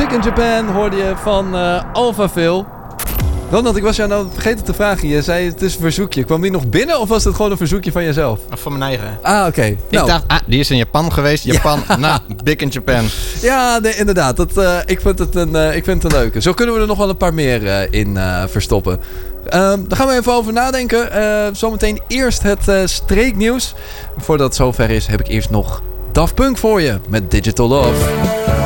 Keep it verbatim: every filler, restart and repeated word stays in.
Big in Japan hoorde je van uh, Alphaville. Ronald, ik was jou nou vergeten te vragen. Je zei het is een verzoekje. Kwam die nog binnen of was het gewoon een verzoekje van jezelf? Van mijn eigen. Ah, oké. Okay. Ik nou. dacht, ah, die is in Japan geweest. Japan, ja. Nou, Big in Japan. Ja, nee, inderdaad. Dat, uh, ik, vind het een, uh, ik vind het een leuke. Zo kunnen we er nog wel een paar meer uh, in uh, verstoppen. Um, daar gaan we even over nadenken. Uh, zometeen eerst het uh, streeknieuws. Voordat het zover is, heb ik eerst nog Daft Punk voor je met Digital Love.